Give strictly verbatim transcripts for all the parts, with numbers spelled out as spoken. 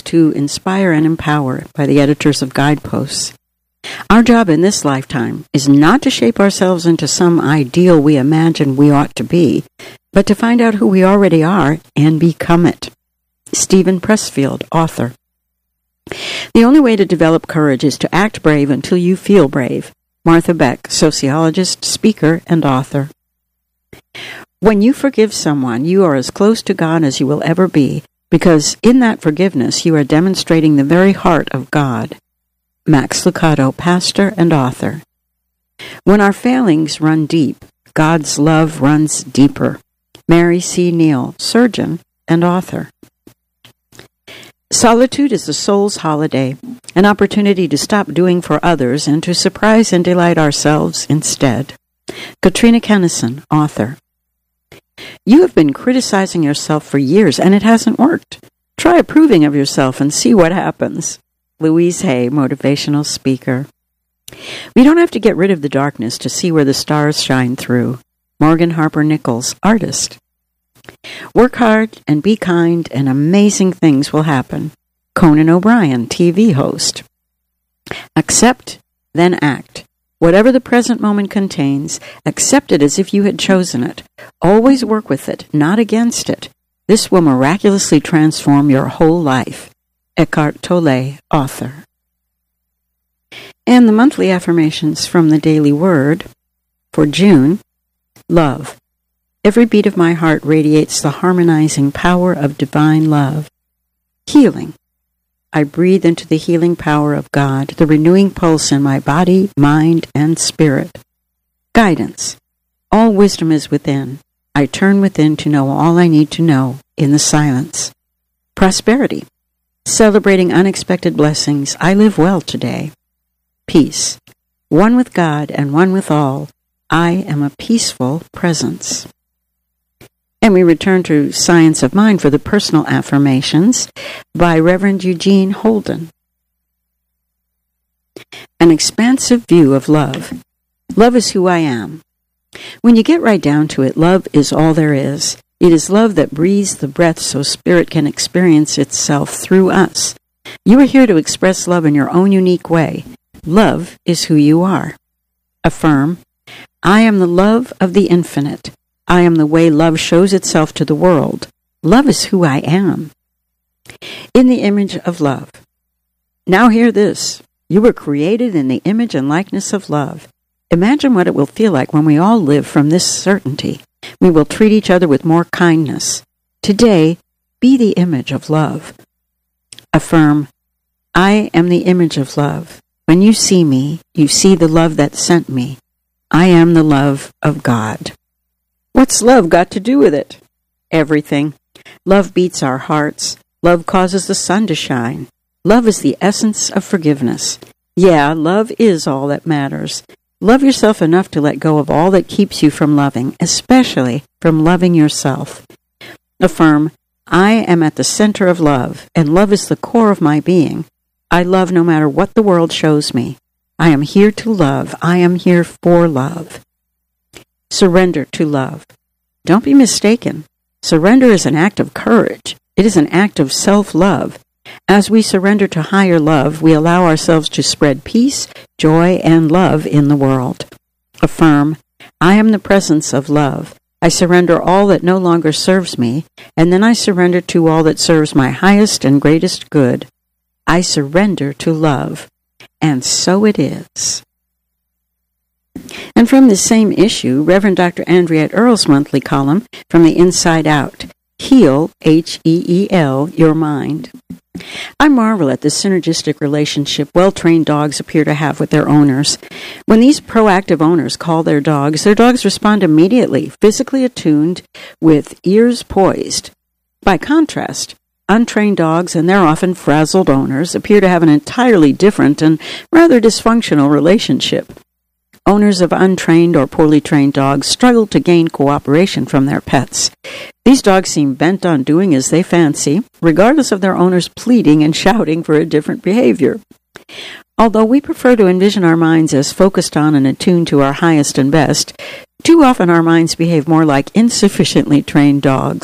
to inspire and empower by the editors of Guideposts. Our job in this lifetime is not to shape ourselves into some ideal we imagine we ought to be, but to find out who we already are and become it. Stephen Pressfield, author. The only way to develop courage is to act brave until you feel brave. Martha Beck, sociologist, speaker, and author. When you forgive someone, you are as close to God as you will ever be, because in that forgiveness you are demonstrating the very heart of God. Max Lucado, pastor and author. When our failings run deep, God's love runs deeper. Mary C. Neal, surgeon and author. Solitude is the soul's holiday, an opportunity to stop doing for others and to surprise and delight ourselves instead. Katrina Kennison, author. You have been criticizing yourself for years and it hasn't worked. Try approving of yourself and see what happens. Louise Hay, motivational speaker. We don't have to get rid of the darkness to see where the stars shine through. Morgan Harper Nichols, artist. Work hard and be kind and amazing things will happen. Conan O'Brien, T V host. Accept, then act. Whatever the present moment contains, accept it as if you had chosen it. Always work with it, not against it. This will miraculously transform your whole life. Eckhart Tolle, author. And the monthly affirmations from the Daily Word for June. Love. Every beat of my heart radiates the harmonizing power of divine love. Healing. I breathe into the healing power of God, the renewing pulse in my body, mind, and spirit. Guidance. All wisdom is within. I turn within to know all I need to know in the silence. Prosperity. Celebrating unexpected blessings, I live well today. Peace. One with God and one with all, I am a peaceful presence. And we return to Science of Mind for the personal affirmations by Reverend Eugene Holden. An expansive view of love. Love is who I am. When you get right down to it, love is all there is. It is love that breathes the breath so spirit can experience itself through us. You are here to express love in your own unique way. Love is who you are. Affirm, I am the love of the infinite. I am the way love shows itself to the world. Love is who I am. In the image of love. Now hear this. You were created in the image and likeness of love. Imagine what it will feel like when we all live from this certainty. We will treat each other with more kindness. Today, be the image of love. Affirm, I am the image of love. When you see me, you see the love that sent me. I am the love of God. What's love got to do with it? Everything. Love beats our hearts. Love causes the sun to shine. Love is the essence of forgiveness. Yeah, love is all that matters. Love yourself enough to let go of all that keeps you from loving, especially from loving yourself. Affirm, I am at the center of love, and love is the core of my being. I love no matter what the world shows me. I am here to love. I am here for love. Surrender to love. Don't be mistaken. Surrender is an act of courage. It is an act of self-love. As we surrender to higher love, we allow ourselves to spread peace, joy, and love in the world. Affirm, I am the presence of love. I surrender all that no longer serves me, and then I surrender to all that serves my highest and greatest good. I surrender to love. And so it is. And from this same issue, Reverend Doctor Andriette Earle's monthly column, From the Inside Out, Heal, H E E L, Your Mind. I marvel at the synergistic relationship well-trained dogs appear to have with their owners. When these proactive owners call their dogs, their dogs respond immediately, physically attuned, with ears poised. By contrast, untrained dogs and their often frazzled owners appear to have an entirely different and rather dysfunctional relationship. Owners of untrained or poorly trained dogs struggle to gain cooperation from their pets. These dogs seem bent on doing as they fancy, regardless of their owners pleading and shouting for a different behavior. Although we prefer to envision our minds as focused on and attuned to our highest and best, too often our minds behave more like insufficiently trained dogs.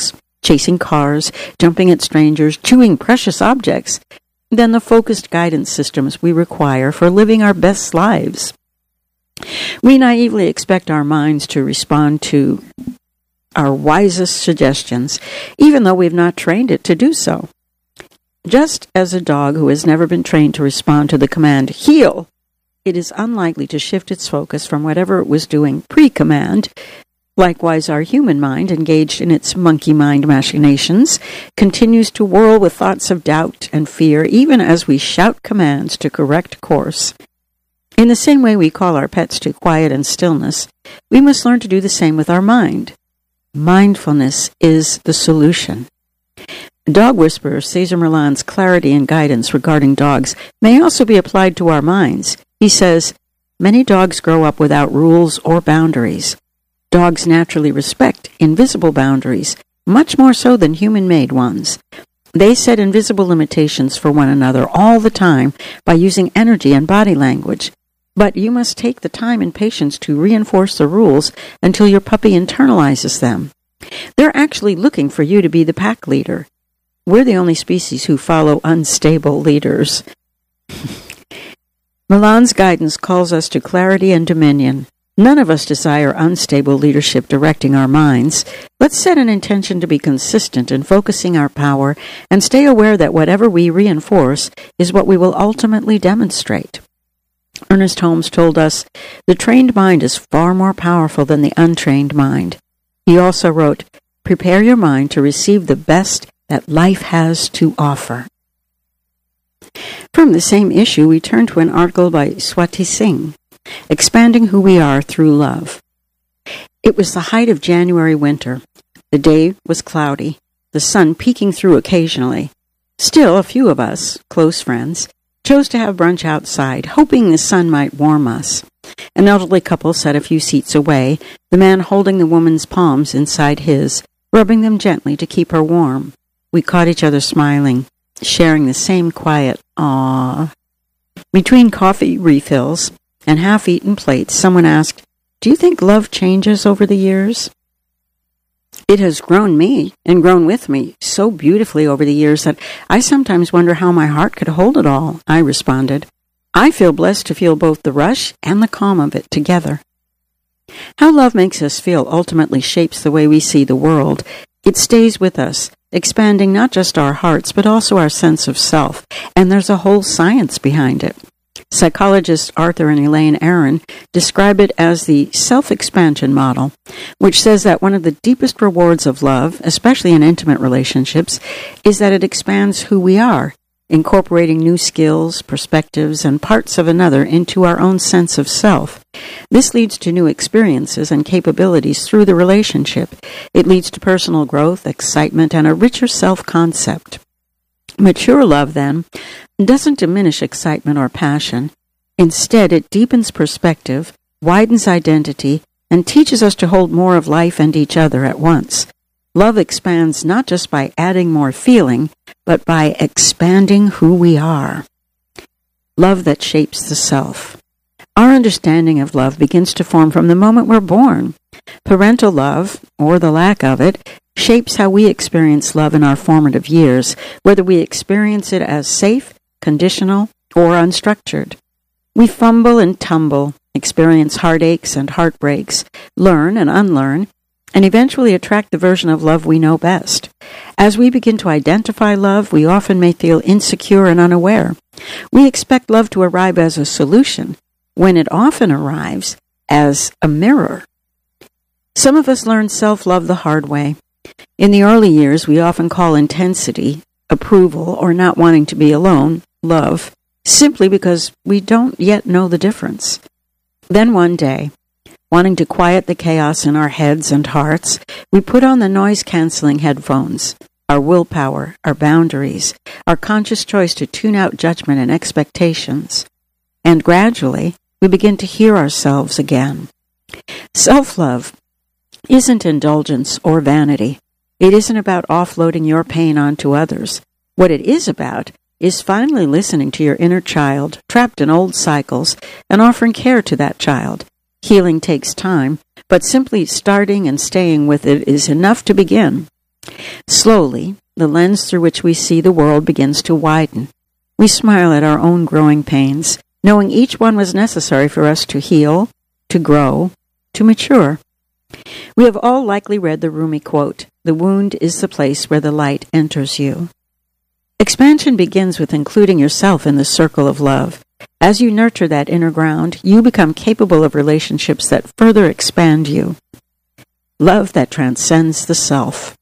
chasing cars, jumping at strangers, chewing precious objects, than the focused guidance systems we require for living our best lives. We naively expect our minds to respond to our wisest suggestions, even though we've not trained it to do so. Just as a dog who has never been trained to respond to the command, heel, it is unlikely to shift its focus from whatever it was doing pre-command. Likewise, our human mind, engaged in its monkey mind machinations, continues to whirl with thoughts of doubt and fear, even as we shout commands to correct course. In the same way we call our pets to quiet and stillness, we must learn to do the same with our mind. Mindfulness is the solution. Dog whisperer Cesar Millan's clarity and guidance regarding dogs may also be applied to our minds. He says, "Many dogs grow up without rules or boundaries. Dogs naturally respect invisible boundaries, much more so than human-made ones. They set invisible limitations for one another all the time by using energy and body language. But you must take the time and patience to reinforce the rules until your puppy internalizes them. They're actually looking for you to be the pack leader. We're the only species who follow unstable leaders." Millan's guidance calls us to clarity and dominion. None of us desire unstable leadership directing our minds. Let's set an intention to be consistent in focusing our power and stay aware that whatever we reinforce is what we will ultimately demonstrate. Ernest Holmes told us, "The trained mind is far more powerful than the untrained mind." He also wrote, "Prepare your mind to receive the best that life has to offer." From the same issue, we turn to an article by Swati Singh, Expanding Who We Are Through Love. It was the height of January winter. The day was cloudy, the sun peeking through occasionally. Still, a few of us, close friends, chose to have brunch outside, hoping the sun might warm us. An elderly couple sat a few seats away, the man holding the woman's palms inside his, rubbing them gently to keep her warm. We caught each other smiling, sharing the same quiet "aww." Between coffee refills and half-eaten plates, someone asked, "Do you think love changes over the years?" "It has grown me, and grown with me, so beautifully over the years that I sometimes wonder how my heart could hold it all," I responded. "I feel blessed to feel both the rush and the calm of it together." How love makes us feel ultimately shapes the way we see the world. It stays with us, expanding not just our hearts, but also our sense of self, and there's a whole science behind it. Psychologists Arthur and Elaine Aron describe it as the self-expansion model, which says that one of the deepest rewards of love, especially in intimate relationships, is that it expands who we are, incorporating new skills, perspectives, and parts of another into our own sense of self. This leads to new experiences and capabilities through the relationship. It leads to personal growth, excitement, and a richer self-concept. Mature love, then, doesn't diminish excitement or passion. Instead, it deepens perspective, widens identity, and teaches us to hold more of life and each other at once. Love expands not just by adding more feeling, but by expanding who we are. Love that shapes the self. Our understanding of love begins to form from the moment we're born. Parental love, or the lack of it, shapes how we experience love in our formative years, whether we experience it as safe, conditional, or unstructured. We fumble and tumble, experience heartaches and heartbreaks, learn and unlearn, and eventually attract the version of love we know best. As we begin to identify love, we often may feel insecure and unaware. We expect love to arrive as a solution, when it often arrives as a mirror. Some of us learn self-love the hard way. In the early years, we often call intensity, approval, or not wanting to be alone, love, simply because we don't yet know the difference. Then one day, wanting to quiet the chaos in our heads and hearts, we put on the noise-canceling headphones, our willpower, our boundaries, our conscious choice to tune out judgment and expectations. And gradually, we begin to hear ourselves again. Self-love isn't indulgence or vanity. It isn't about offloading your pain onto others. What it is about is finally listening to your inner child, trapped in old cycles, and offering care to that child. Healing takes time, but simply starting and staying with it is enough to begin. Slowly, the lens through which we see the world begins to widen. We smile at our own growing pains, knowing each one was necessary for us to heal, to grow, to mature. We have all likely read the Rumi quote, "The wound is the place where the light enters you." Expansion begins with including yourself in the circle of love. As you nurture that inner ground, you become capable of relationships that further expand you. Love that transcends the self.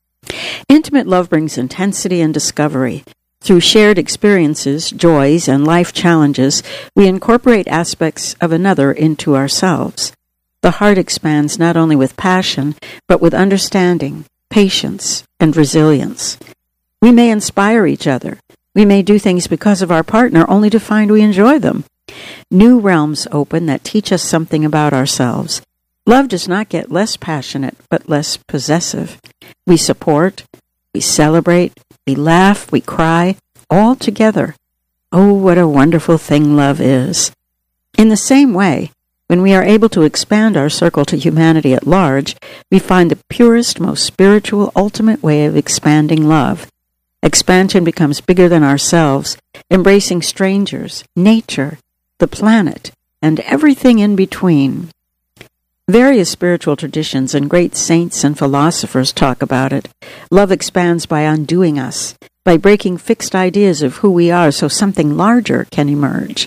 Intimate love brings intensity and discovery. Through shared experiences, joys, and life challenges, we incorporate aspects of another into ourselves. The heart expands not only with passion, but with understanding, patience, and resilience. We may inspire each other. We may do things because of our partner only to find we enjoy them. New realms open that teach us something about ourselves. Love does not get less passionate, but less possessive. We support, we celebrate, we laugh, we cry, all together. Oh, what a wonderful thing love is. In the same way, when we are able to expand our circle to humanity at large, we find the purest, most spiritual, ultimate way of expanding love. Expansion becomes bigger than ourselves, embracing strangers, nature, the planet, and everything in between. Various spiritual traditions and great saints and philosophers talk about it. Love expands by undoing us, by breaking fixed ideas of who we are so something larger can emerge.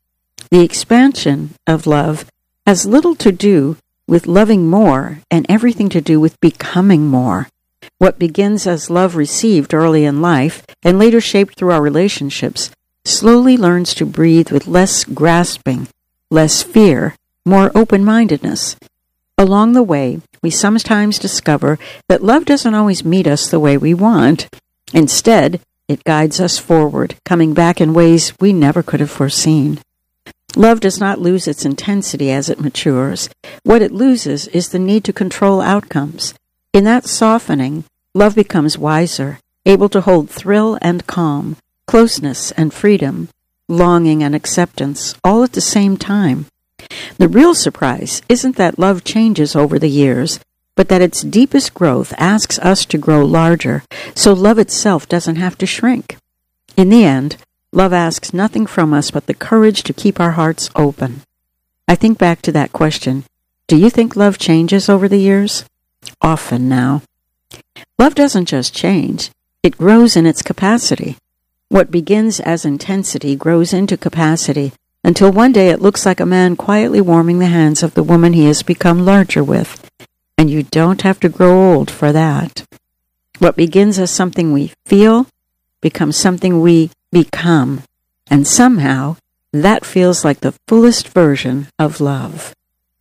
The expansion of love has little to do with loving more and everything to do with becoming more. What begins as love received early in life and later shaped through our relationships slowly learns to breathe with less grasping, less fear, more open-mindedness. Along the way, we sometimes discover that love doesn't always meet us the way we want. Instead, it guides us forward, coming back in ways we never could have foreseen. Love does not lose its intensity as it matures. What it loses is the need to control outcomes. In that softening, love becomes wiser, able to hold thrill and calm, closeness and freedom, longing and acceptance, all at the same time. The real surprise isn't that love changes over the years, but that its deepest growth asks us to grow larger, so love itself doesn't have to shrink. In the end, love asks nothing from us but the courage to keep our hearts open. I think back to that question, do you think love changes over the years? Often now. Love doesn't just change, it grows in its capacity. What begins as intensity grows into capacity, until one day it looks like a man quietly warming the hands of the woman he has become larger with. And you don't have to grow old for that. What begins as something we feel becomes something we become. And somehow, that feels like the fullest version of love.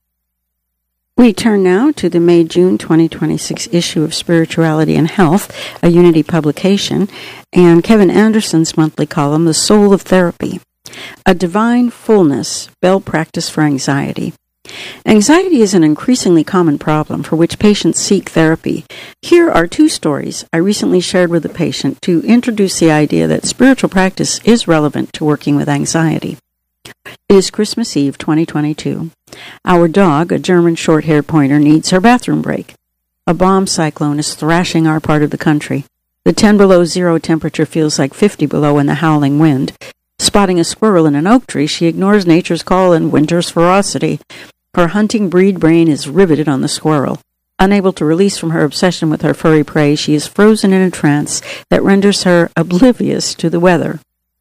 We turn now to the May-June twenty twenty-six issue of Spirituality and Health, a Unity publication, and Kevin Anderson's monthly column, The Soul of Therapy. A Divine Fullness, Bell Practice for Anxiety. Anxiety is an increasingly common problem for which patients seek therapy. Here are two stories I recently shared with a patient to introduce the idea that spiritual practice is relevant to working with anxiety. It is Christmas Eve twenty twenty-two. Our dog, a German short-haired pointer, needs her bathroom break. A bomb cyclone is thrashing our part of the country. The ten below zero temperature feels like fifty below in the howling wind. Spotting a squirrel in an oak tree, she ignores nature's call and winter's ferocity. Her hunting breed brain is riveted on the squirrel. Unable to release from her obsession with her furry prey, she is frozen in a trance that renders her oblivious to the weather.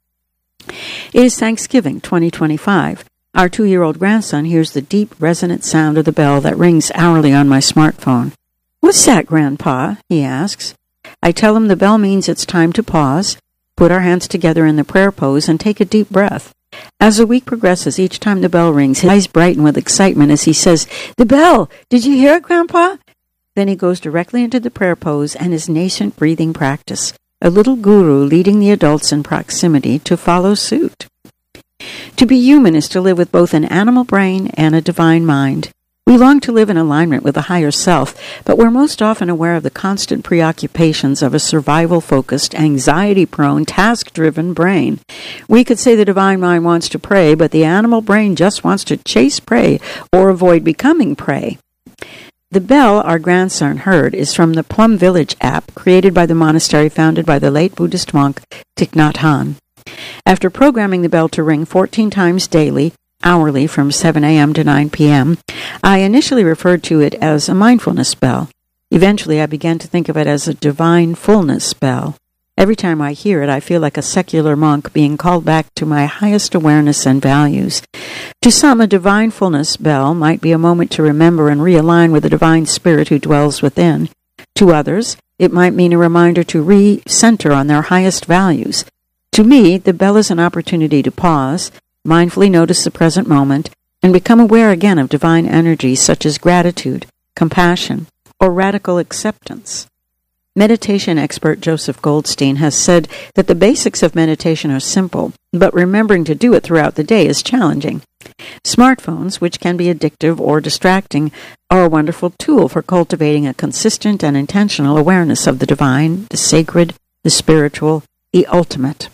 It is Thanksgiving twenty twenty-five. Our two-year-old grandson hears the deep, resonant sound of the bell that rings hourly on my smartphone. "What's that, Grandpa?" he asks. I tell him the bell means it's time to pause, put our hands together in the prayer pose, and take a deep breath. As the week progresses, each time the bell rings, his eyes brighten with excitement as he says, "The bell! Did you hear it, Grandpa?" Then he goes directly into the prayer pose and his nascent breathing practice, a little guru leading the adults in proximity to follow suit. To be human is to live with both an animal brain and a divine mind. We long to live in alignment with the higher self, but we're most often aware of the constant preoccupations of a survival-focused, anxiety-prone, task-driven brain. We could say the divine mind wants to pray, but the animal brain just wants to chase prey or avoid becoming prey. The bell our grandson heard is from the Plum Village app created by the monastery founded by the late Buddhist monk Thich Nhat Hanh. After programming the bell to ring fourteen times daily, hourly from seven a.m. to nine p.m., I initially referred to it as a mindfulness bell. Eventually, I began to think of it as a divine fullness bell. Every time I hear it, I feel like a secular monk being called back to my highest awareness and values. To some, a divine fullness bell might be a moment to remember and realign with the divine spirit who dwells within. To others, it might mean a reminder to re-center on their highest values. To me, the bell is an opportunity to pause, mindfully notice the present moment, and become aware again of divine energies such as gratitude, compassion, or radical acceptance. Meditation expert Joseph Goldstein has said that the basics of meditation are simple, but remembering to do it throughout the day is challenging. Smartphones, which can be addictive or distracting, are a wonderful tool for cultivating a consistent and intentional awareness of the divine, the sacred, the spiritual, the ultimate.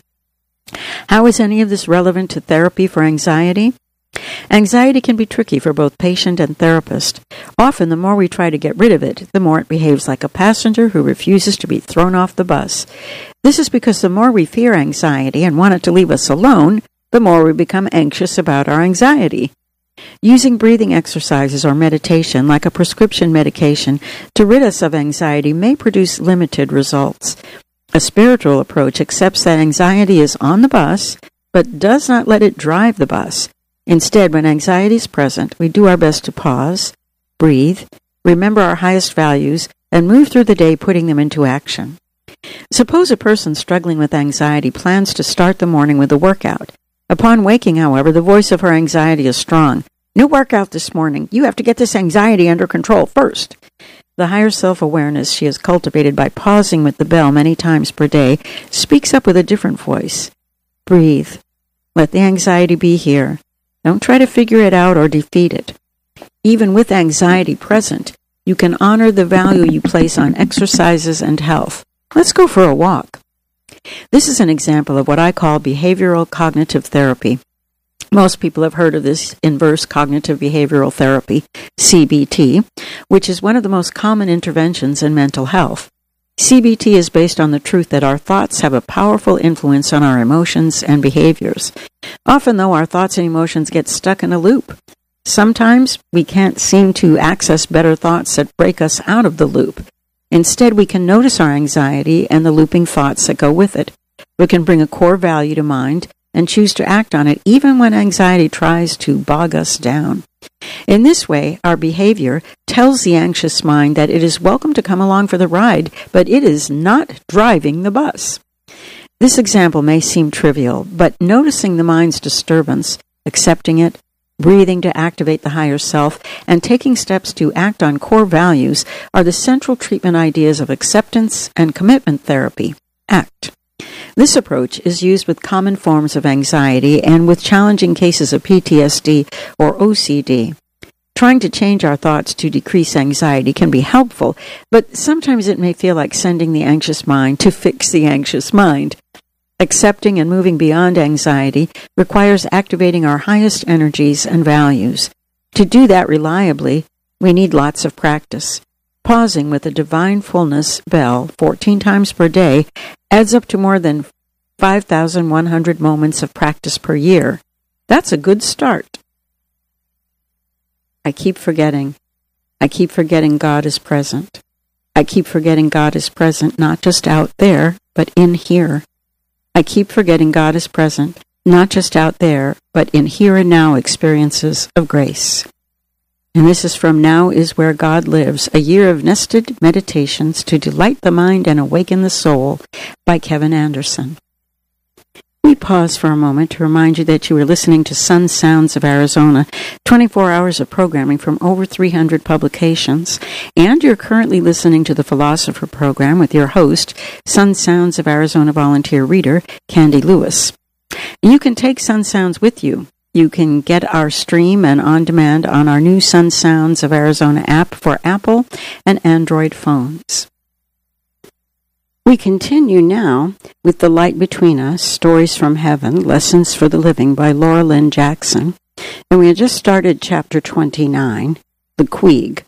How is any of this relevant to therapy for anxiety? Anxiety can be tricky for both patient and therapist. Often, the more we try to get rid of it, the more it behaves like a passenger who refuses to be thrown off the bus. This is because the more we fear anxiety and want it to leave us alone, the more we become anxious about our anxiety. Using breathing exercises or meditation, like a prescription medication, to rid us of anxiety may produce limited results. A spiritual approach accepts that anxiety is on the bus, but does not let it drive the bus. Instead, when anxiety is present, we do our best to pause, breathe, remember our highest values, and move through the day putting them into action. Suppose a person struggling with anxiety plans to start the morning with a workout. Upon waking, however, the voice of her anxiety is strong. No workout this morning. You have to get this anxiety under control first. The higher self-awareness she has cultivated by pausing with the bell many times per day speaks up with a different voice. Breathe. Let the anxiety be here. Don't try to figure it out or defeat it. Even with anxiety present, you can honor the value you place on exercises and health. Let's go for a walk. This is an example of what I call behavioral cognitive therapy. Most people have heard of this inverse cognitive behavioral therapy, C B T, which is one of the most common interventions in mental health. C B T is based on the truth that our thoughts have a powerful influence on our emotions and behaviors. Often, though, our thoughts and emotions get stuck in a loop. Sometimes we can't seem to access better thoughts that break us out of the loop. Instead, we can notice our anxiety and the looping thoughts that go with it. We can bring a core value to mind and choose to act on it even when anxiety tries to bog us down. In this way, our behavior tells the anxious mind that it is welcome to come along for the ride, but it is not driving the bus. This example may seem trivial, but noticing the mind's disturbance, accepting it, breathing to activate the higher self, and taking steps to act on core values are the central treatment ideas of acceptance and commitment therapy, ACT. This approach is used with common forms of anxiety and with challenging cases of P T S D or O C D. Trying to change our thoughts to decrease anxiety can be helpful, but sometimes it may feel like sending the anxious mind to fix the anxious mind. Accepting and moving beyond anxiety requires activating our highest energies and values. To do that reliably, we need lots of practice. Pausing with a divine fullness bell fourteen times per day adds up to more than five thousand one hundred moments of practice per year. That's a good start. I keep forgetting. I keep forgetting God is present. I keep forgetting God is present not just out there, but in here. I keep forgetting God is present not just out there, but in here and now experiences of grace. And this is from Now Is Where God Lives, a year of nested meditations to delight the mind and awaken the soul by Kevin Anderson. We pause for a moment to remind you that you are listening to Sun Sounds of Arizona, twenty-four hours of programming from over three hundred publications, and you're currently listening to the Philosopher program with your host, Sun Sounds of Arizona volunteer reader, Candy Lewis. You can take Sun Sounds with you. You can get our stream and on-demand on our new Sun Sounds of Arizona app for Apple and Android phones. We continue now with The Light Between Us, Stories from Heaven, Lessons for the Living by Laura Lynn Jackson. And we had just started chapter twenty-nine, The Quig.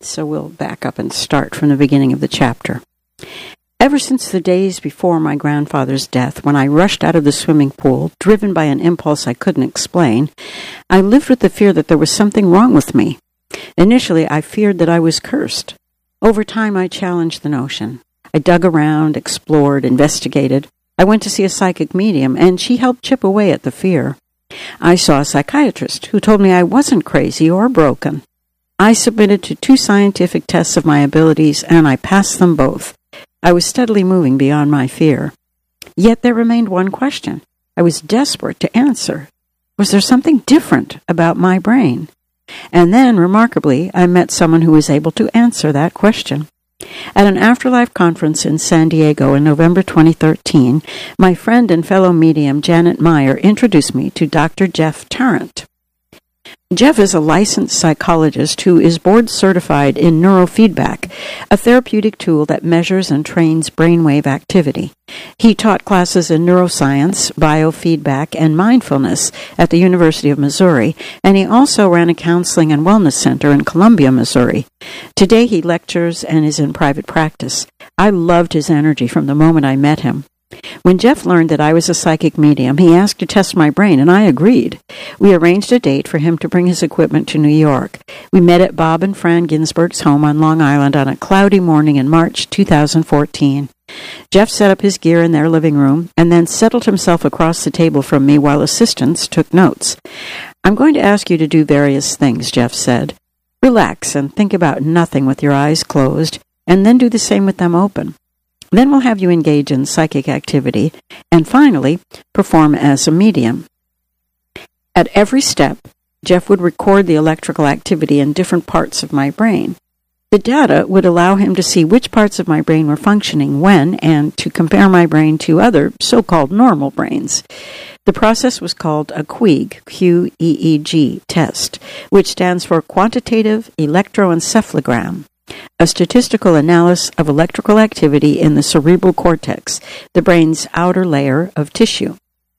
So we'll back up and start from the beginning of the chapter. Ever since the days before my grandfather's death, when I rushed out of the swimming pool, driven by an impulse I couldn't explain, I lived with the fear that there was something wrong with me. Initially, I feared that I was cursed. Over time, I challenged the notion. I dug around, explored, investigated. I went to see a psychic medium, and she helped chip away at the fear. I saw a psychiatrist who told me I wasn't crazy or broken. I submitted to two scientific tests of my abilities, and I passed them both. I was steadily moving beyond my fear. Yet there remained one question I was desperate to answer. Was there something different about my brain? And then, remarkably, I met someone who was able to answer that question. At an afterlife conference in San Diego in November twenty thirteen, my friend and fellow medium Janet Meyer introduced me to Doctor Jeff Tarrant. Jeff is a licensed psychologist who is board-certified in neurofeedback, a therapeutic tool that measures and trains brainwave activity. He taught classes in neuroscience, biofeedback, and mindfulness at the University of Missouri, and he also ran a counseling and wellness center in Columbia, Missouri. Today he lectures and is in private practice. I loved his energy from the moment I met him. When Jeff learned that I was a psychic medium, he asked to test my brain, and I agreed. We arranged a date for him to bring his equipment to New York. We met at Bob and Fran Ginsberg's home on Long Island on a cloudy morning in March two thousand fourteen. Jeff set up his gear in their living room and then settled himself across the table from me while assistants took notes. "I'm going to ask you to do various things," Jeff said. "Relax and think about nothing with your eyes closed, and then do the same with them open. Then we'll have you engage in psychic activity, and finally, perform as a medium." At every step, Jeff would record the electrical activity in different parts of my brain. The data would allow him to see which parts of my brain were functioning when, and to compare my brain to other so-called normal brains. The process was called a Q E E G, Q E E G test, which stands for Quantitative Electroencephalogram, a statistical analysis of electrical activity in the cerebral cortex, the brain's outer layer of tissue.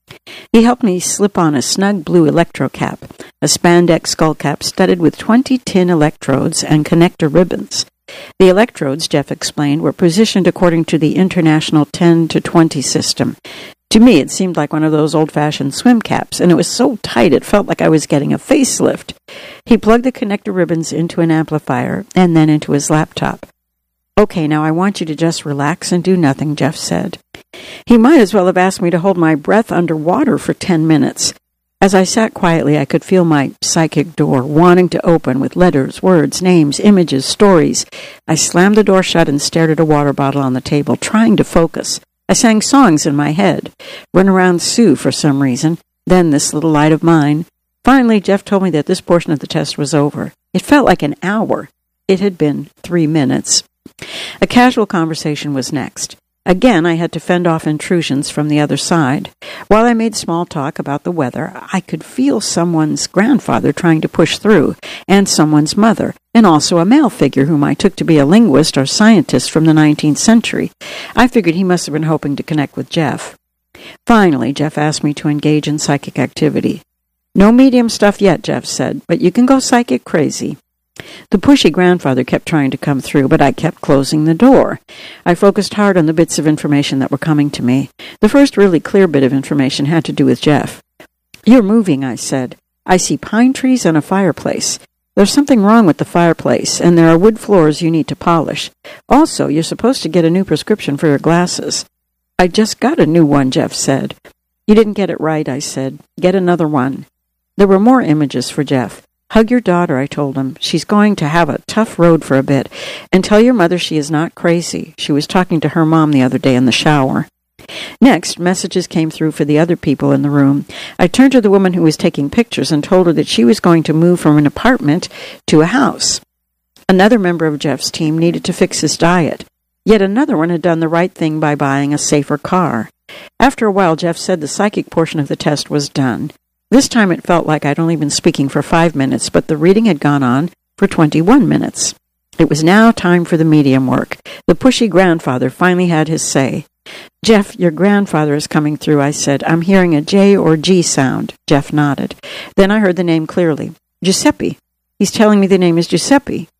He helped me slip on a snug blue electrocap, a spandex skull cap studded with twenty tin electrodes and connector ribbons. The electrodes, Jeff explained, were positioned according to the International ten to twenty system. To me, it seemed like one of those old-fashioned swim caps, and it was so tight it felt like I was getting a facelift. He plugged the connector ribbons into an amplifier and then into his laptop. "Okay, now I want you to just relax and do nothing," Jeff said. He might as well have asked me to hold my breath underwater for ten minutes. As I sat quietly, I could feel my psychic door wanting to open with letters, words, names, images, stories. I slammed the door shut and stared at a water bottle on the table, trying to focus. I sang songs in my head. Run Around Sue for some reason, then This Little Light of Mine. Finally, Jeff told me that this portion of the test was over. It felt like an hour. It had been three minutes. A casual conversation was next. Again, I had to fend off intrusions from the other side. While I made small talk about the weather, I could feel someone's grandfather trying to push through, and someone's mother, and also a male figure whom I took to be a linguist or scientist from the nineteenth century. I figured he must have been hoping to connect with Jeff. Finally, Jeff asked me to engage in psychic activity. "No medium stuff yet," Jeff said, "but you can go psychic crazy." The pushy grandfather kept trying to come through, but I kept closing the door. I focused hard on the bits of information that were coming to me. The first really clear bit of information had to do with Jeff. "You're moving," I said. "I see pine trees and a fireplace. There's something wrong with the fireplace, and there are wood floors you need to polish. Also, you're supposed to get a new prescription for your glasses." "I just got a new one," Jeff said. "You didn't get it right," I said. "Get another one." There were more images for Jeff. "Hug your daughter," I told him. "She's going to have a tough road for a bit. And tell your mother she is not crazy. She was talking to her mom the other day in the shower." Next, messages came through for the other people in the room. I turned to the woman who was taking pictures and told her that she was going to move from an apartment to a house. Another member of Jeff's team needed to fix his diet. Yet another one had done the right thing by buying a safer car. After a while, Jeff said the psychic portion of the test was done. This time it felt like I'd only been speaking for five minutes, but the reading had gone on for twenty-one minutes. It was now time for the medium work. The pushy grandfather finally had his say. "Jeff, your grandfather is coming through," I said. "I'm hearing a J or G sound." Jeff nodded. Then I heard the name clearly. "Giuseppe. He's telling me the name is Giuseppe."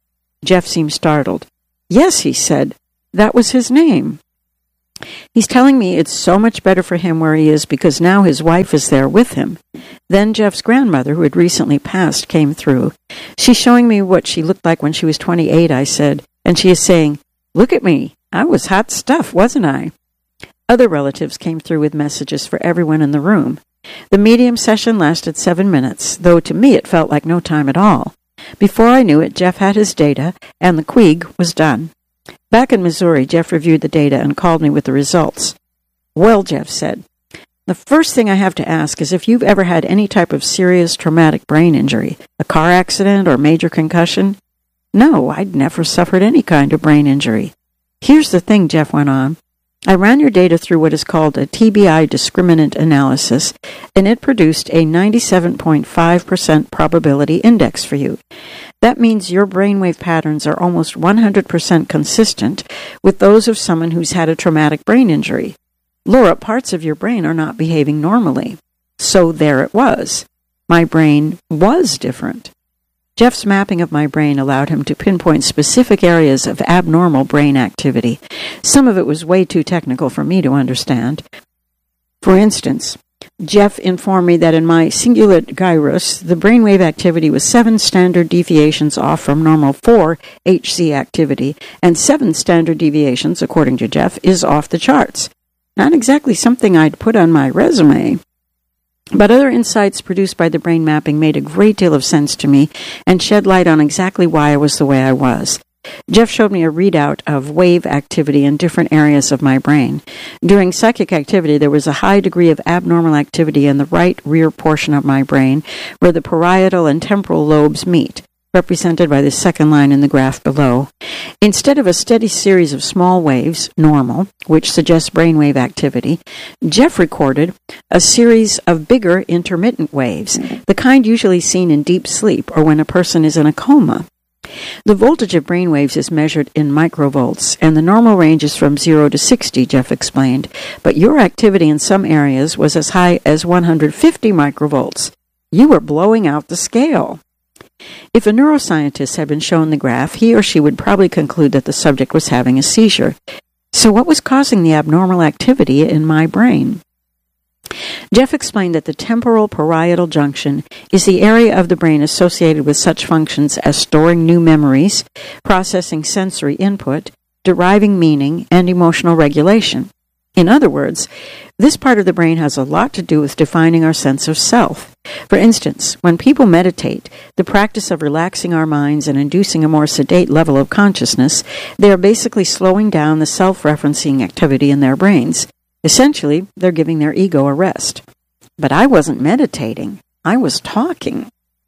Jeff seemed startled. Yes, he said. That was his name. He's telling me it's so much better for him where he is because now his wife is there with him. Then Jeff's grandmother, who had recently passed, came through. She's showing me what she looked like when she was twenty-eight, I said, and she is saying, "Look at me. I was hot stuff, wasn't I?" Other relatives came through with messages for everyone in the room. The medium session lasted seven minutes, though to me it felt like no time at all. Before I knew it, Jeff had his data, and the Quig was done. Back in Missouri, Jeff reviewed the data and called me with the results. "Well," Jeff said, "the first thing I have to ask is if you've ever had any type of serious traumatic brain injury, a car accident or major concussion?" "No, I'd never suffered any kind of brain injury." "Here's the thing," Jeff went on. "I ran your data through what is called a T B I discriminant analysis, and it produced a ninety-seven point five percent probability index for you. That means your brainwave patterns are almost one hundred percent consistent with those of someone who's had a traumatic brain injury. Laura, parts of your brain are not behaving normally." So there it was. My brain was different. Jeff's mapping of my brain allowed him to pinpoint specific areas of abnormal brain activity. Some of it was way too technical for me to understand. For instance, Jeff informed me that in my cingulate gyrus, the brainwave activity was seven standard deviations off from normal for H C activity, and seven standard deviations, according to Jeff, is off the charts. Not exactly something I'd put on my resume. But other insights produced by the brain mapping made a great deal of sense to me and shed light on exactly why I was the way I was. Jeff showed me a readout of wave activity in different areas of my brain. During psychic activity, there was a high degree of abnormal activity in the right rear portion of my brain, where the parietal and temporal lobes meet, represented by the second line in the graph below. Instead of a steady series of small waves, normal, which suggests brainwave activity, Jeff recorded a series of bigger intermittent waves, the kind usually seen in deep sleep or when a person is in a coma. The voltage of brainwaves is measured in microvolts, and the normal range is from zero to sixty, Jeff explained, but your activity in some areas was as high as one hundred fifty microvolts. You were blowing out the scale. If a neuroscientist had been shown the graph, he or she would probably conclude that the subject was having a seizure. So what was causing the abnormal activity in my brain? Jeff explained that the temporal parietal junction is the area of the brain associated with such functions as storing new memories, processing sensory input, deriving meaning, and emotional regulation. In other words, this part of the brain has a lot to do with defining our sense of self. For instance, when people meditate, the practice of relaxing our minds and inducing a more sedate level of consciousness, they are basically slowing down the self-referencing activity in their brains. Essentially, they're giving their ego a rest. But I wasn't meditating. I was talking.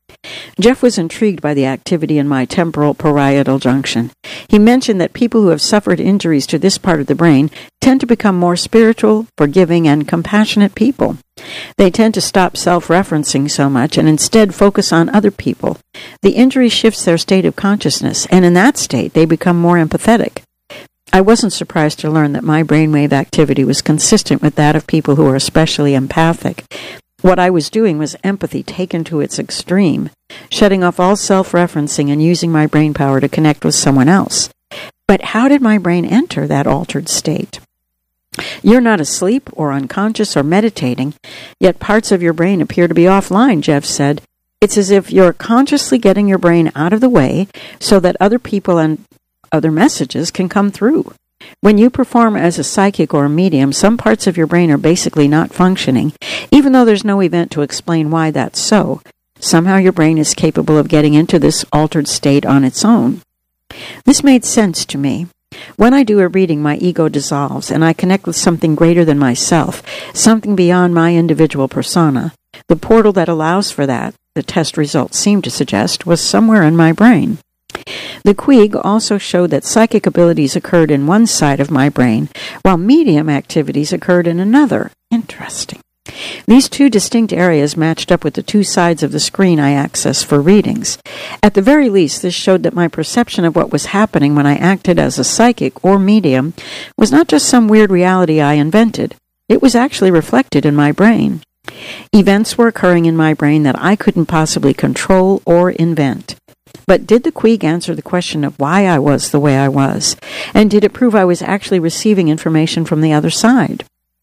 Jeff was intrigued by the activity in my temporal parietal junction. He mentioned that people who have suffered injuries to this part of the brain tend to become more spiritual, forgiving, and compassionate people. They tend to stop self-referencing so much and instead focus on other people. The injury shifts their state of consciousness, and in that state, they become more empathetic. I wasn't surprised to learn that my brainwave activity was consistent with that of people who are especially empathic. What I was doing was empathy taken to its extreme, shutting off all self-referencing and using my brain power to connect with someone else. But how did my brain enter that altered state? You're not asleep or unconscious or meditating, yet parts of your brain appear to be offline, Jeff said. It's as if you're consciously getting your brain out of the way so that other people and other messages can come through. When you perform as a psychic or a medium, some parts of your brain are basically not functioning, even though there's no event to explain why that's so. Somehow your brain is capable of getting into this altered state on its own. This made sense to me. When I do a reading, my ego dissolves, and I connect with something greater than myself, something beyond my individual persona. The portal that allows for that, the test results seem to suggest, was somewhere in my brain. The Quig also showed that psychic abilities occurred in one side of my brain, while medium activities occurred in another. Interesting. These two distinct areas matched up with the two sides of the screen I access for readings. At the very least, this showed that my perception of what was happening when I acted as a psychic or medium was not just some weird reality I invented. It was actually reflected in my brain. Events were occurring in my brain that I couldn't possibly control or invent. But did the Queeg answer the question of why I was the way I was? And did it prove I was actually receiving information from the other side?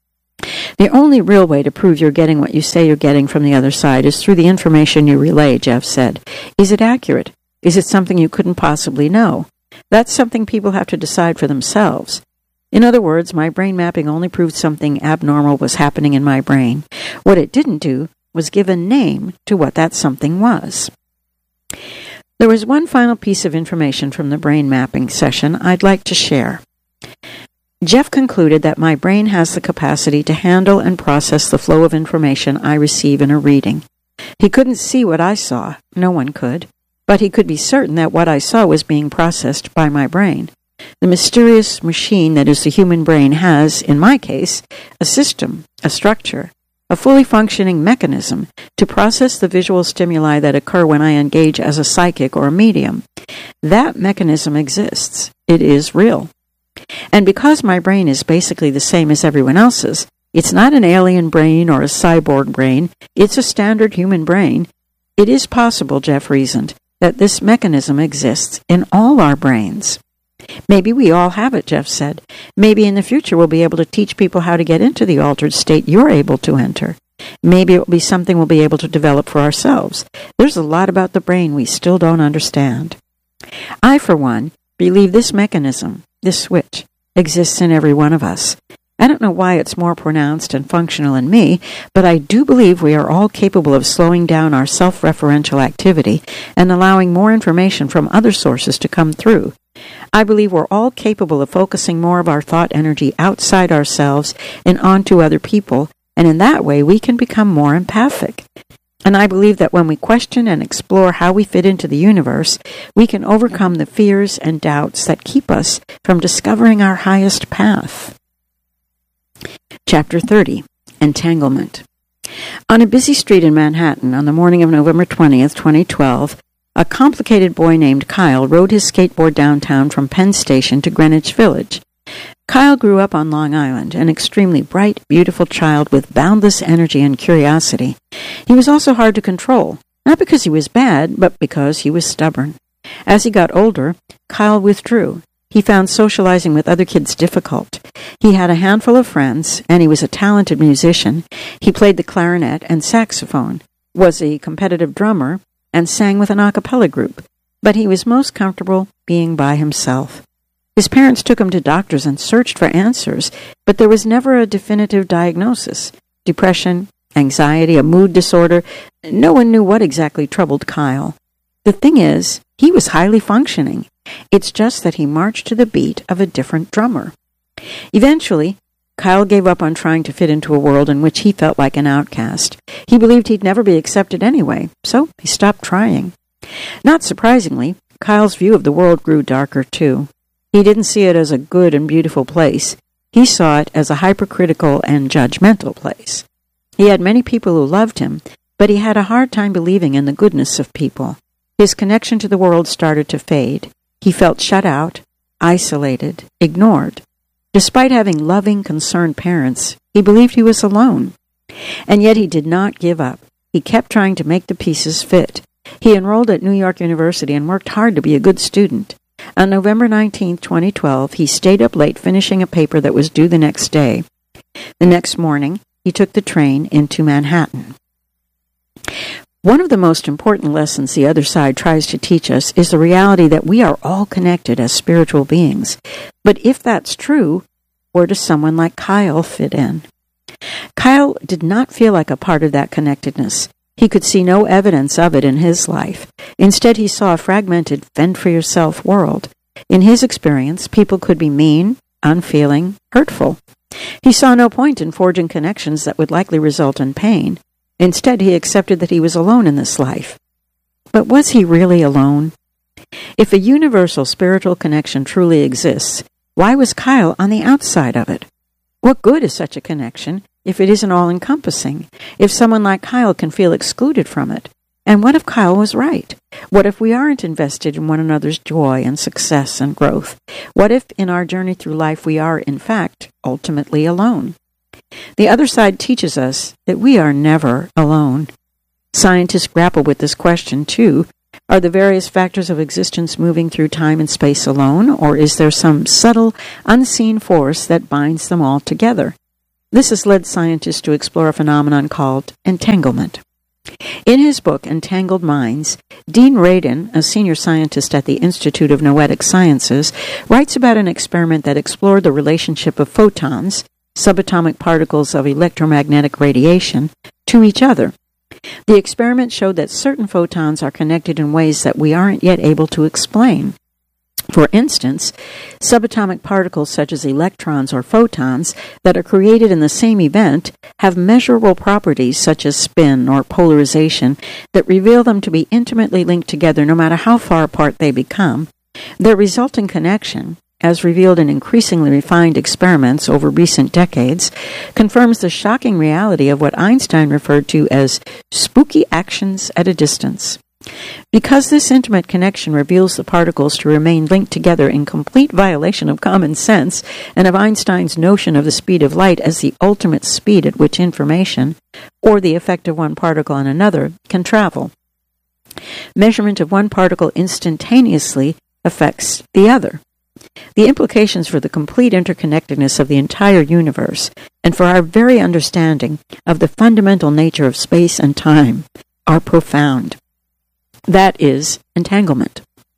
The only real way to prove you're getting what you say you're getting from the other side is through the information you relay, Jeff said. Is it accurate? Is it something you couldn't possibly know? That's something people have to decide for themselves. In other words, my brain mapping only proved something abnormal was happening in my brain. What it didn't do was give a name to what that something was. There was one final piece of information from the brain mapping session I'd like to share. Jeff concluded that my brain has the capacity to handle and process the flow of information I receive in a reading. He couldn't see what I saw, no one could, but he could be certain that what I saw was being processed by my brain. The mysterious machine that is the human brain has, in my case, a system, a structure, a fully functioning mechanism to process the visual stimuli that occur when I engage as a psychic or a medium. That mechanism exists. It is real. And because my brain is basically the same as everyone else's, it's not an alien brain or a cyborg brain, it's a standard human brain, it is possible, Jeff reasoned, that this mechanism exists in all our brains. Maybe we all have it, Jeff said. Maybe in the future we'll be able to teach people how to get into the altered state you're able to enter. Maybe it will be something we'll be able to develop for ourselves. There's a lot about the brain we still don't understand. I, for one, believe this mechanism, this switch, exists in every one of us. I don't know why it's more pronounced and functional in me, but I do believe we are all capable of slowing down our self-referential activity and allowing more information from other sources to come through. I believe we're all capable of focusing more of our thought energy outside ourselves and onto other people, and in that way we can become more empathic. And I believe that when we question and explore how we fit into the universe, we can overcome the fears and doubts that keep us from discovering our highest path. Chapter thirty. Entanglement. On a busy street in Manhattan on the morning of November twentieth, twenty twelve, a complicated boy named Kyle rode his skateboard downtown from Penn Station to Greenwich Village. Kyle grew up on Long Island, an extremely bright, beautiful child with boundless energy and curiosity. He was also hard to control, not because he was bad, but because he was stubborn. As he got older, Kyle withdrew. He found socializing with other kids difficult. He had a handful of friends, and he was a talented musician. He played the clarinet and saxophone, was a competitive drummer, and sang with an a cappella group, but he was most comfortable being by himself. His parents took him to doctors and searched for answers, but there was never a definitive diagnosis. Depression, anxiety, a mood disorder, no one knew what exactly troubled Kyle. The thing is, he was highly functioning. It's just that he marched to the beat of a different drummer. Eventually, Kyle gave up on trying to fit into a world in which he felt like an outcast. He believed he'd never be accepted anyway, so he stopped trying. Not surprisingly, Kyle's view of the world grew darker, too. He didn't see it as a good and beautiful place. He saw it as a hypercritical and judgmental place. He had many people who loved him, but he had a hard time believing in the goodness of people. His connection to the world started to fade. He felt shut out, isolated, ignored. Despite having loving, concerned parents, he believed he was alone. And yet he did not give up. He kept trying to make the pieces fit. He enrolled at New York University and worked hard to be a good student. On November nineteenth, twenty twelve, he stayed up late finishing a paper that was due the next day. The next morning, he took the train into Manhattan. One of the most important lessons the other side tries to teach us is the reality that we are all connected as spiritual beings. But if that's true, where does someone like Kyle fit in? Kyle did not feel like a part of that connectedness. He could see no evidence of it in his life. Instead, he saw a fragmented, fend-for-yourself world. In his experience, people could be mean, unfeeling, hurtful. He saw no point in forging connections that would likely result in pain. Instead, he accepted that he was alone in this life. But was he really alone? If a universal spiritual connection truly exists, why was Kyle on the outside of it? What good is such a connection if it isn't all-encompassing, if someone like Kyle can feel excluded from it? And what if Kyle was right? What if we aren't invested in one another's joy and success and growth? What if in our journey through life we are, in fact, ultimately alone? The other side teaches us that we are never alone. Scientists grapple with this question, too. Are the various factors of existence moving through time and space alone, or is there some subtle, unseen force that binds them all together? This has led scientists to explore a phenomenon called entanglement. In his book, Entangled Minds, Dean Radin, a senior scientist at the Institute of Noetic Sciences, writes about an experiment that explored the relationship of photons, subatomic particles of electromagnetic radiation, to each other. The experiment showed that certain photons are connected in ways that we aren't yet able to explain. For instance, subatomic particles such as electrons or photons that are created in the same event have measurable properties such as spin or polarization that reveal them to be intimately linked together no matter how far apart they become. Their resulting connection, as revealed in increasingly refined experiments over recent decades, confirms the shocking reality of what Einstein referred to as spooky actions at a distance. Because this intimate connection reveals the particles to remain linked together in complete violation of common sense and of Einstein's notion of the speed of light as the ultimate speed at which information, or the effect of one particle on another, can travel. Measurement of one particle instantaneously affects the other. The implications for the complete interconnectedness of the entire universe and for our very understanding of the fundamental nature of space and time are profound. That is entanglement.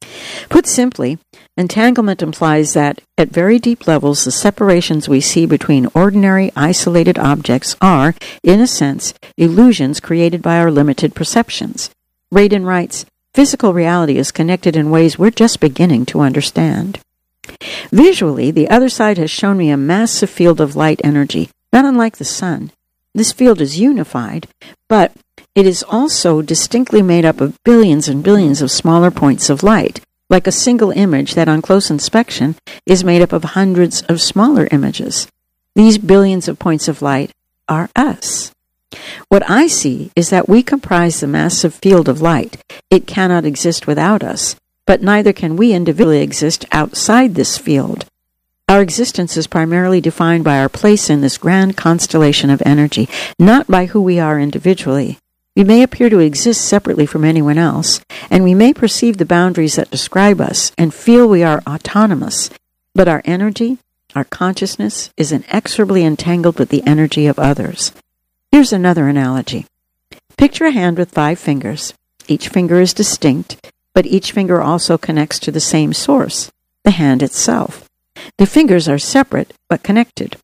Put simply, entanglement implies that, at very deep levels, the separations we see between ordinary, isolated objects are, in a sense, illusions created by our limited perceptions. Radin writes, "Physical reality is connected in ways we're just beginning to understand." Visually, the other side has shown me a massive field of light energy, not unlike the sun. This field is unified, but it is also distinctly made up of billions and billions of smaller points of light, like a single image that on close inspection is made up of hundreds of smaller images. These billions of points of light are us. What I see is that we comprise the massive field of light. It cannot exist without us, but neither can we individually exist outside this field. Our existence is primarily defined by our place in this grand constellation of energy, not by who we are individually. We may appear to exist separately from anyone else, and we may perceive the boundaries that describe us and feel we are autonomous, but our energy, our consciousness, is inexorably entangled with the energy of others. Here's another analogy. Picture a hand with five fingers. Each finger is distinct, but each finger also connects to the same source, the hand itself. The fingers are separate, but connected.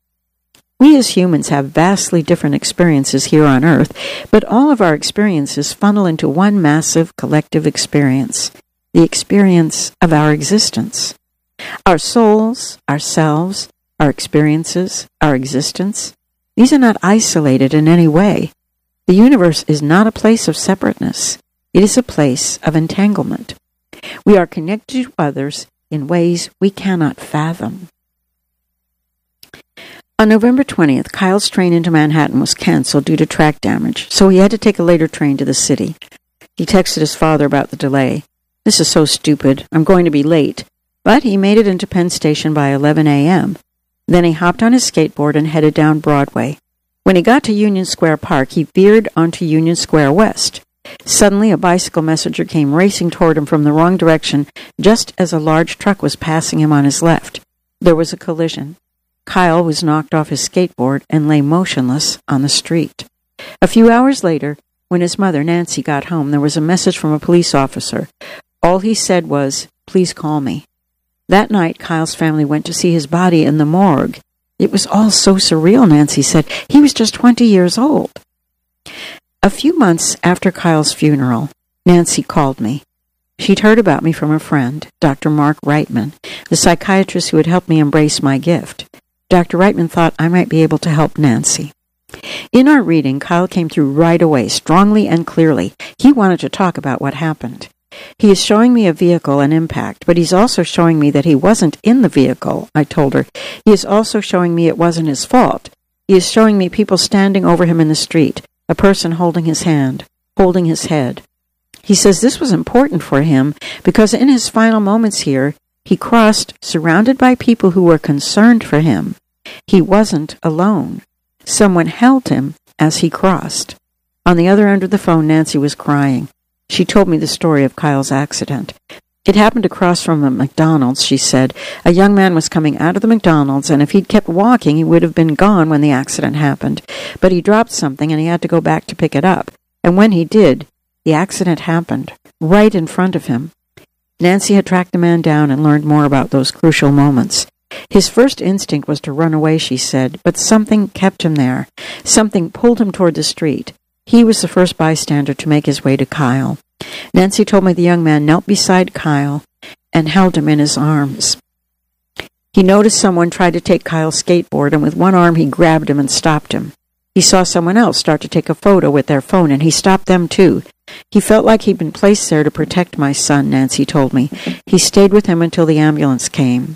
We as humans have vastly different experiences here on Earth, but all of our experiences funnel into one massive collective experience, the experience of our existence. Our souls, ourselves, our experiences, our existence, these are not isolated in any way. The universe is not a place of separateness. It is a place of entanglement. We are connected to others in ways we cannot fathom. On November twentieth, Kyle's train into Manhattan was canceled due to track damage, so he had to take a later train to the city. He texted his father about the delay. "This is so stupid. I'm going to be late." But he made it into Penn Station by eleven a.m. Then he hopped on his skateboard and headed down Broadway. When he got to Union Square Park, he veered onto Union Square West. Suddenly, a bicycle messenger came racing toward him from the wrong direction just as a large truck was passing him on his left. There was a collision. Kyle was knocked off his skateboard and lay motionless on the street. A few hours later, when his mother, Nancy, got home, there was a message from a police officer. All he said was, "Please call me." That night, Kyle's family went to see his body in the morgue. It was all so surreal, Nancy said. He was just twenty years old. A few months after Kyle's funeral, Nancy called me. She'd heard about me from a friend, Doctor Mark Reitman, the psychiatrist who had helped me embrace my gift. Doctor Reitman thought I might be able to help Nancy. In our reading, Kyle came through right away, strongly and clearly. He wanted to talk about what happened. He is showing me a vehicle and impact, but he's also showing me that he wasn't in the vehicle, I told her. He is also showing me it wasn't his fault. He is showing me people standing over him in the street, a person holding his hand, holding his head. He says this was important for him because in his final moments here, he crossed surrounded by people who were concerned for him. He wasn't alone. Someone held him as he crossed. On the other end of the phone, Nancy was crying. She told me the story of Kyle's accident. It happened across from a McDonald's, she said. A young man was coming out of the McDonald's, and if he'd kept walking, he would have been gone when the accident happened. But he dropped something, and he had to go back to pick it up. And when he did, the accident happened, right in front of him. Nancy had tracked the man down and learned more about those crucial moments. His first instinct was to run away, she said, but something kept him there. Something pulled him toward the street. He was the first bystander to make his way to Kyle. Nancy told me the young man knelt beside Kyle and held him in his arms. He noticed someone tried to take Kyle's skateboard, and with one arm he grabbed him and stopped him. He saw someone else start to take a photo with their phone, and he stopped them too. He felt like he'd been placed there to protect my son, Nancy told me. He stayed with him until the ambulance came.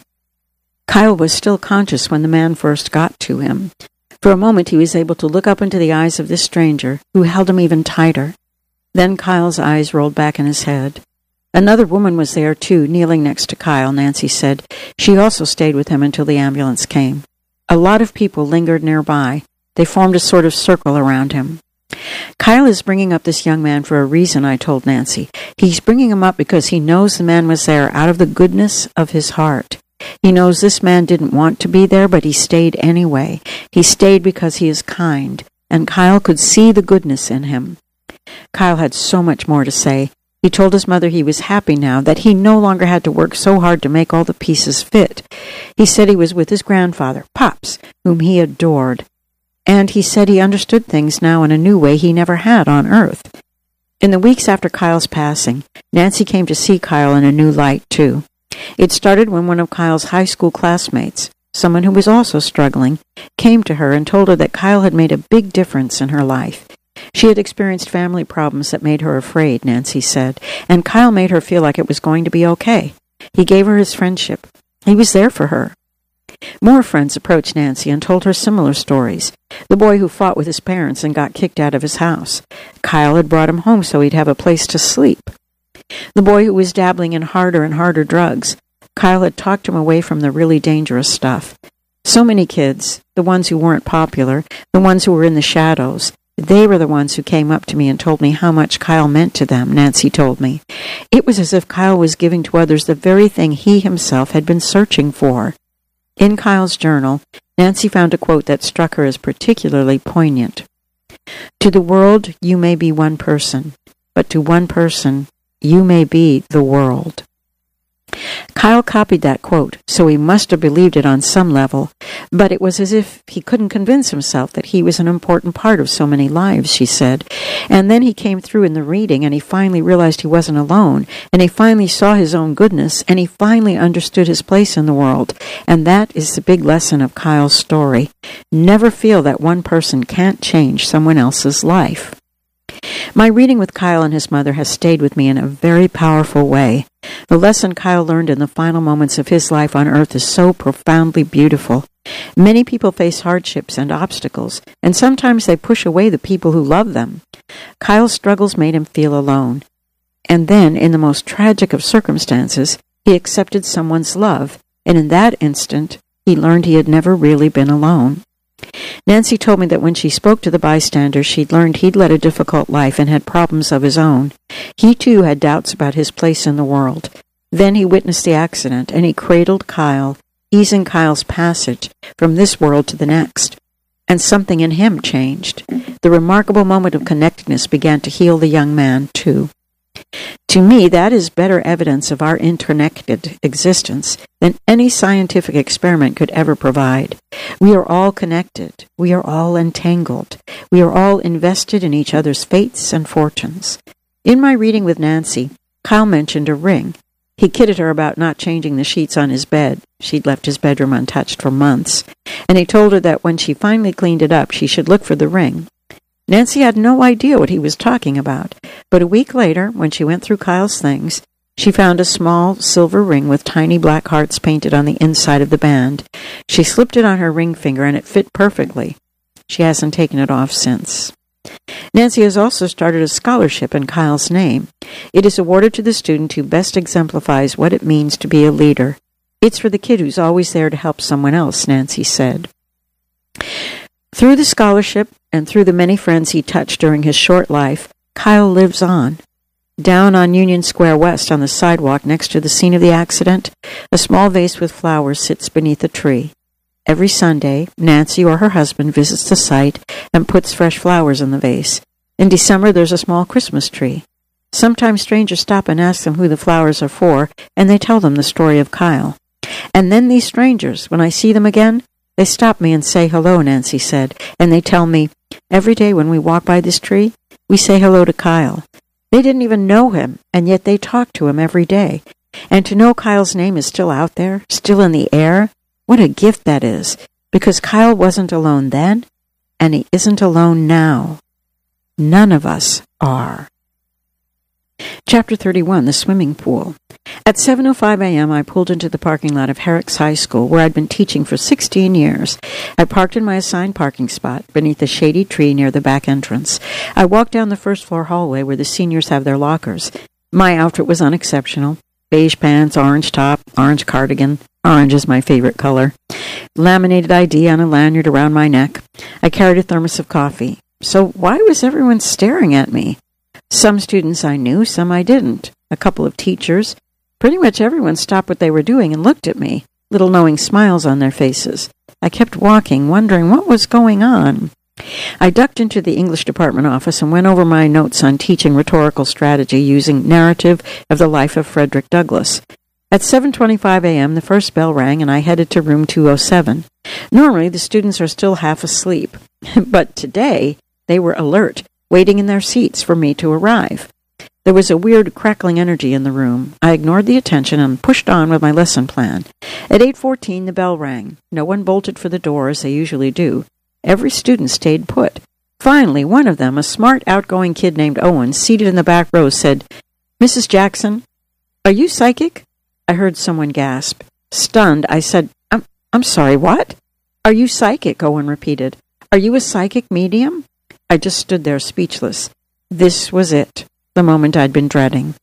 Kyle was still conscious when the man first got to him. For a moment he was able to look up into the eyes of this stranger, who held him even tighter. Then Kyle's eyes rolled back in his head. Another woman was there, too, kneeling next to Kyle, Nancy said. She also stayed with him until the ambulance came. A lot of people lingered nearby. They formed a sort of circle around him. Kyle is bringing up this young man for a reason, I told Nancy. He's bringing him up because he knows the man was there out of the goodness of his heart. He knows this man didn't want to be there, but he stayed anyway. He stayed because he is kind, and Kyle could see the goodness in him. Kyle had so much more to say. He told his mother he was happy now, that he no longer had to work so hard to make all the pieces fit. He said he was with his grandfather, Pops, whom he adored. And he said he understood things now in a new way he never had on Earth. In the weeks after Kyle's passing, Nancy came to see Kyle in a new light, too. It started when one of Kyle's high school classmates, someone who was also struggling, came to her and told her that Kyle had made a big difference in her life. She had experienced family problems that made her afraid, Nancy said, and Kyle made her feel like it was going to be okay. He gave her his friendship. He was there for her. More friends approached Nancy and told her similar stories. The boy who fought with his parents and got kicked out of his house. Kyle had brought him home so he'd have a place to sleep. The boy who was dabbling in harder and harder drugs. Kyle had talked him away from the really dangerous stuff. So many kids, the ones who weren't popular, the ones who were in the shadows, they were the ones who came up to me and told me how much Kyle meant to them, Nancy told me. It was as if Kyle was giving to others the very thing he himself had been searching for. In Kyle's journal, Nancy found a quote that struck her as particularly poignant. To the world, you may be one person, but to one person, you may be the world. Kyle copied that quote, so he must have believed it on some level, but it was as if he couldn't convince himself that he was an important part of so many lives, she said. And then he came through in the reading, and he finally realized he wasn't alone, and he finally saw his own goodness, and he finally understood his place in the world. And that is the big lesson of Kyle's story. Never feel that one person can't change someone else's life. My reading with Kyle and his mother has stayed with me in a very powerful way. The lesson Kyle learned in the final moments of his life on Earth is so profoundly beautiful. Many people face hardships and obstacles, and sometimes they push away the people who love them. Kyle's struggles made him feel alone. And then, in the most tragic of circumstances, he accepted someone's love, and in that instant, he learned he had never really been alone. Nancy told me that when she spoke to the bystanders, she'd learned he'd led a difficult life and had problems of his own. He, too, had doubts about his place in the world. Then he witnessed the accident, and he cradled Kyle, easing Kyle's passage from this world to the next. And something in him changed. The remarkable moment of connectedness began to heal the young man, too. To me, that is better evidence of our interconnected existence than any scientific experiment could ever provide. We are all connected. We are all entangled. We are all invested in each other's fates and fortunes. In my reading with Nancy, Kyle mentioned a ring. He kidded her about not changing the sheets on his bed. She'd left his bedroom untouched for months. And he told her that when she finally cleaned it up, she should look for the ring. Nancy had no idea what he was talking about, but a week later, when she went through Kyle's things, she found a small silver ring with tiny black hearts painted on the inside of the band. She slipped it on her ring finger, and it fit perfectly. She hasn't taken it off since. Nancy has also started a scholarship in Kyle's name. It is awarded to the student who best exemplifies what it means to be a leader. It's for the kid who's always there to help someone else, Nancy said. Through the scholarship and through the many friends he touched during his short life, Kyle lives on. Down on Union Square West on the sidewalk next to the scene of the accident, a small vase with flowers sits beneath a tree. Every Sunday, Nancy or her husband visits the site and puts fresh flowers in the vase. In December, there's a small Christmas tree. Sometimes strangers stop and ask them who the flowers are for, and they tell them the story of Kyle. And then these strangers, when I see them again, they stop me and say hello, Nancy said, and they tell me, every day when we walk by this tree, we say hello to Kyle. They didn't even know him, and yet they talk to him every day. And to know Kyle's name is still out there, still in the air, what a gift that is, because Kyle wasn't alone then, and he isn't alone now. None of us are. Chapter thirty-one, The Swimming Pool. At seven oh five a.m., I pulled into the parking lot of Herrick's High School, where I'd been teaching for sixteen years. I parked in my assigned parking spot beneath a shady tree near the back entrance. I walked down the first-floor hallway where the seniors have their lockers. My outfit was unexceptional. Beige pants, orange top, orange cardigan. Orange is my favorite color. Laminated I D on a lanyard around my neck. I carried a thermos of coffee. So why was everyone staring at me? Some students I knew, some I didn't. A couple of teachers. Pretty much everyone stopped what they were doing and looked at me, little knowing smiles on their faces. I kept walking, wondering what was going on. I ducked into the English department office and went over my notes on teaching rhetorical strategy using narrative of the life of Frederick Douglass. At seven twenty-five a.m., the first bell rang, and I headed to room two oh seven. Normally, the students are still half asleep, but today they were alert, waiting in their seats for me to arrive. There was a weird crackling energy in the room. I ignored the attention and pushed on with my lesson plan. At eight fourteen, the bell rang. No one bolted for the door as they usually do. Every student stayed put. Finally, one of them, a smart, outgoing kid named Owen, seated in the back row, said, "Missus Jackson, are you psychic?" I heard someone gasp. Stunned, I said, I'm, I'm sorry, what? "Are you psychic?" Owen repeated. "Are you a psychic medium?" I just stood there speechless. This was it, the moment I'd been dreading.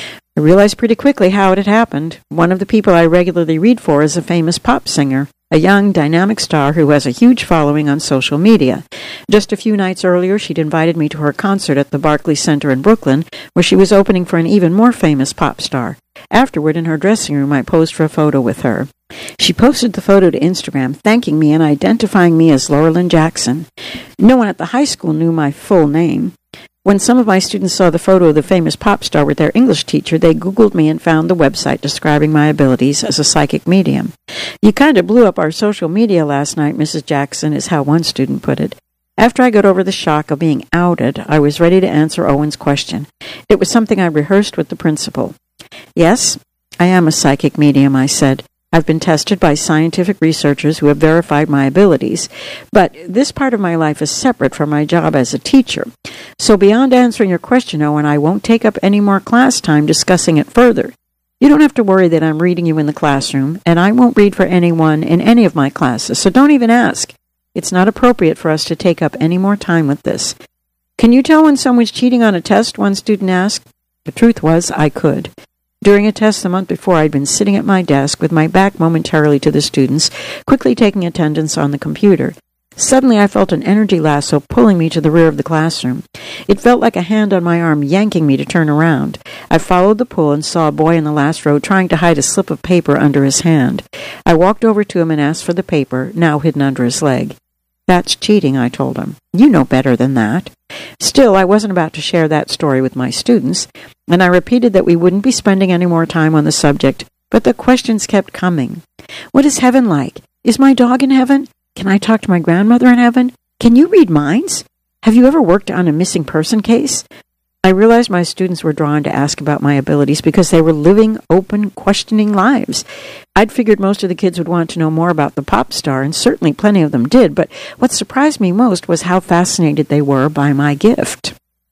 I realized pretty quickly how it had happened. One of the people I regularly read for is a famous pop singer, a young, dynamic star who has a huge following on social media. Just a few nights earlier, she'd invited me to her concert at the Barclays Center in Brooklyn, where she was opening for an even more famous pop star. Afterward, in her dressing room, I posed for a photo with her. She posted the photo to Instagram, thanking me and identifying me as Laurelyn Jackson. No one at the high school knew my full name. When some of my students saw the photo of the famous pop star with their English teacher, they Googled me and found the website describing my abilities as a psychic medium. "You kind of blew up our social media last night, Missus Jackson," is how one student put it. After I got over the shock of being outed, I was ready to answer Owen's question. It was something I rehearsed with the principal. "Yes, I am a psychic medium," I said. "I've been tested by scientific researchers who have verified my abilities, but this part of my life is separate from my job as a teacher. So beyond answering your question, Owen, I won't take up any more class time discussing it further. You don't have to worry that I'm reading you in the classroom, and I won't read for anyone in any of my classes, so don't even ask. It's not appropriate for us to take up any more time with this." "Can you tell when someone's cheating on a test?" one student asked. The truth was, I could. During a test the month before, I'd been sitting at my desk with my back momentarily to the students, quickly taking attendance on the computer. Suddenly, I felt an energy lasso pulling me to the rear of the classroom. It felt like a hand on my arm yanking me to turn around. I followed the pull and saw a boy in the last row trying to hide a slip of paper under his hand. I walked over to him and asked for the paper, now hidden under his leg. "That's cheating," I told him. "You know better than that." Still, I wasn't about to share that story with my students, and I repeated that we wouldn't be spending any more time on the subject, but the questions kept coming. "What is heaven like? Is my dog in heaven? Can I talk to my grandmother in heaven? Can you read minds? Have you ever worked on a missing person case?" I realized my students were drawn to ask about my abilities because they were living, open, questioning lives. I'd figured most of the kids would want to know more about the pop star, and certainly plenty of them did, but what surprised me most was how fascinated they were by my gift.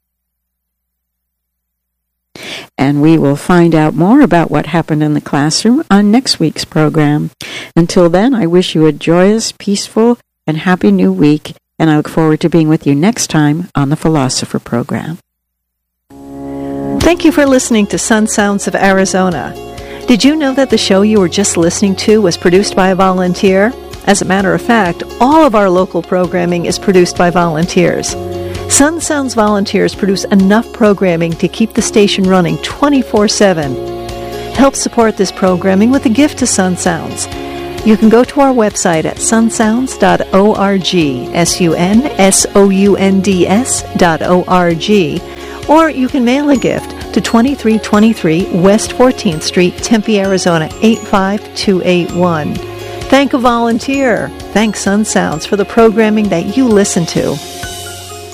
And we will find out more about what happened in the classroom on next week's program. Until then, I wish you a joyous, peaceful, and happy new week, and I look forward to being with you next time on the Philosopher program. Thank you for listening to Sun Sounds of Arizona. Did you know that the show you were just listening to was produced by a volunteer? As a matter of fact, all of our local programming is produced by volunteers. Sun Sounds volunteers produce enough programming to keep the station running twenty-four seven. Help support this programming with a gift to Sun Sounds. You can go to our website at sun sounds dot org, S U N S O U N D S dot O R G, or you can mail a gift to twenty-three twenty-three West fourteenth Street, Tempe, Arizona, eight five two eight one. Thank a volunteer. Thank Sun Sounds for the programming that you listen to.